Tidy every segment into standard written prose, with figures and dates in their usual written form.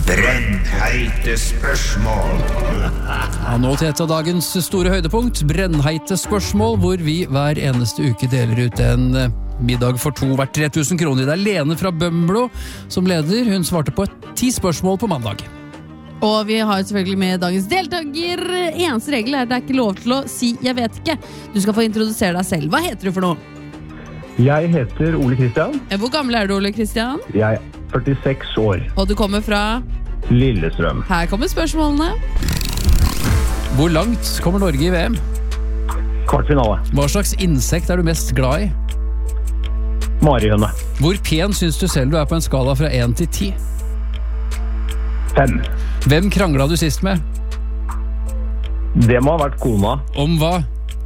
Brennheite spørsmål. Ja, nå til et av dagens store høydepunkt, brennheite spørsmål, hvor vi hver eneste uke deler ut en middag for 2 hvert 3000 kroner. Det er Lene fra Bømlo som leder. Hun svarte på 10 spørsmål på mandag. Og vi har selvfølgelig med dagens deltaker. Eneste regel er at det er ikke lov til å si 'jeg vet ikke'. Du skal få introdusere deg selv. Hva heter du for noe? Jeg heter Ole Kristian. Hvor gammel er du, Ole Kristian? Jeg er 46 år. Og du kommer fra? Lillestrøm. Her kommer spørsmålene. Hvor langt kommer Norge i VM? Kvartfinale. Hva slags insekt er du mest glad i? Marihøne. Hvor pen synes du selv du er på en skala fra 1 til 10? 5. Hvem kranglet du sist med? Det må ha vært kona. Om hva?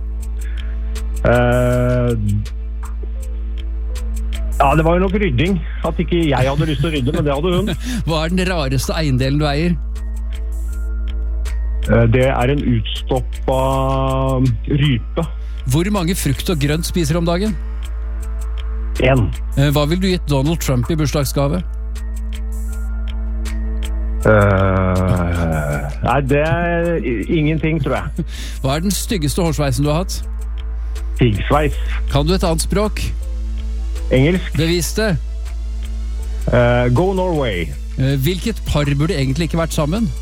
Ja, det var jo nok rydding. At ikke jeg hadde lyst til å rydde, men det hadde hun. Hva er den rareste eiendelen du eier? Det er en utstoppa rype. Hvor mange frukt og grønt spiser du om dagen? 1. Hva vil du gitt Donald Trump i bursdagsgave? Nei, det er ingenting, tror jeg. Hva er den styggeste hårsveisen du har hatt? Piggsveis. Kan du et annet språk? Engelsk. Bevis det. Go Norway. Hvilket par burde egentlig ikke vært sammen?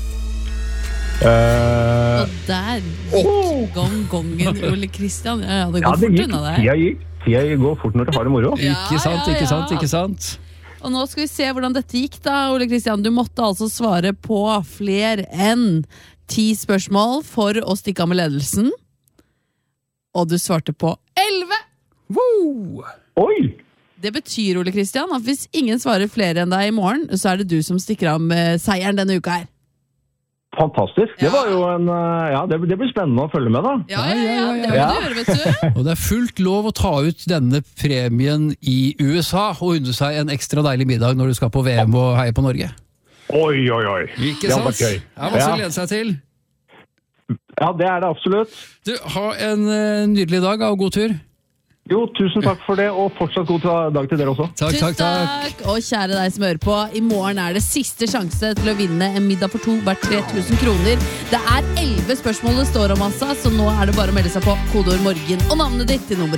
Og der gikk gongen, Ole Kristian. Ja, det går fort unna deg. Tida går fort når du har det moro. Ikke sant, ikke sant, ikke sant. Og nå skal vi se hvordan dette gikk da, Ole Kristian. Du måtte altså svare på flere enn 10 spørsmål for å stikke av med ledelsen. Og du svarte på 11! Wow! Oi! Det betyr, Ole Kristian, at hvis ingen svarer flere enn deg i morgen, så er det du som stikker av med seieren denne uka her. Fantastisk. Det var jo det blir spennende å følge med, da. Ja, det må du gjøre, vet du. Og det er fullt lov å ta ut denne premien i USA og unne seg en ekstra deilig middag når du skal på VM og heie på Norge. Oi. Ikke sant? Det er masse å glede seg til. Ja, det er det absolutt. Du, ha en nydelig dag og god tur. Jo, tusen takk for det, og fortsatt god dag til dere også. Takk. Og kjære deg som hører på, i morgen er det siste sjanse til å vinne en middag for 2 hvert 3000 kroner. Det er 11 spørsmål det står om, altså, så nå er det bare å melde seg på kodeord morgen og navnet ditt til nummer